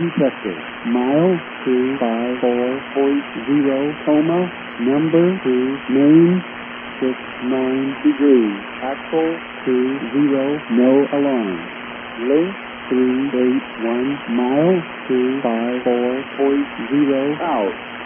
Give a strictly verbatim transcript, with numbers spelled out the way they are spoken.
detected. Mile two five four point zero, coma, number two, main, six nine degrees. Axle two zero, no alarm. Link three eight one, mile two five four point zero, out.